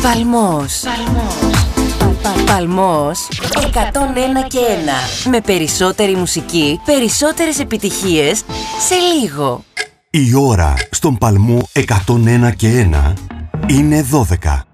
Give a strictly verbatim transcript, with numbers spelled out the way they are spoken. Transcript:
Παλμός. Παλμός εκατόν ένα και ένα. Με περισσότερη μουσική, περισσότερες επιτυχίες σε λίγο. Η ώρα στον Παλμό εκατόν ένα και ένα είναι δώδεκα.